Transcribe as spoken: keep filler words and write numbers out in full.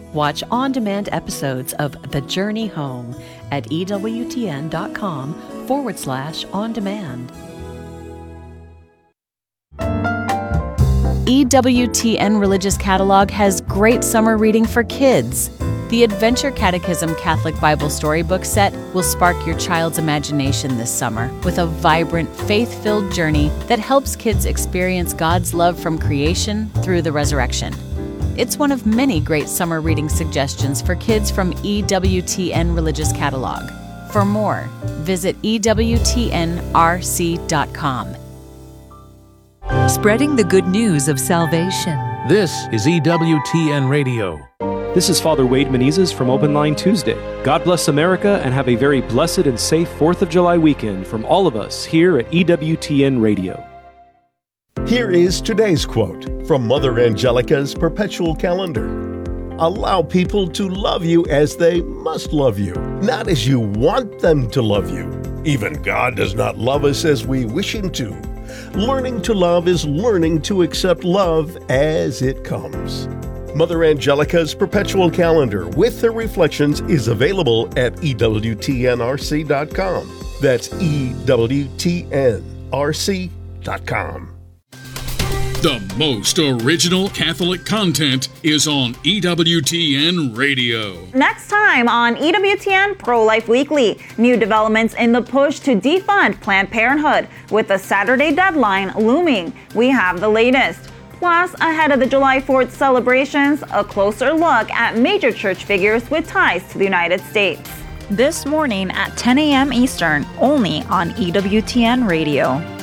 Watch on-demand episodes of The Journey Home at ewtn.com forward slash on demand. E W T N Religious Catalog has great summer reading for kids. The Adventure Catechism Catholic Bible Storybook Set will spark your child's imagination this summer with a vibrant, faith-filled journey that helps kids experience God's love from creation through the resurrection. It's one of many great summer reading suggestions for kids from E W T N Religious Catalog. For more, visit E W T N R C dot com. Spreading the good news of salvation. This is E W T N Radio. This is Father Wade Menezes from Open Line Tuesday. God bless America and have a very blessed and safe fourth of July weekend from all of us here at E W T N Radio. Here is today's quote from Mother Angelica's Perpetual Calendar. Allow people to love you as they must love you, not as you want them to love you. Even God does not love us as we wish Him to. Learning to love is learning to accept love as it comes. Mother Angelica's Perpetual Calendar with her reflections is available at E W T N R C dot com. That's E W T N R C dot com. The most original Catholic content is on E W T N Radio. Next time on E W T N Pro-Life Weekly, new developments in the push to defund Planned Parenthood. With the Saturday deadline looming, we have the latest. Plus, ahead of the July fourth celebrations, a closer look at major church figures with ties to the United States. This morning at ten a.m. Eastern, only on E W T N Radio.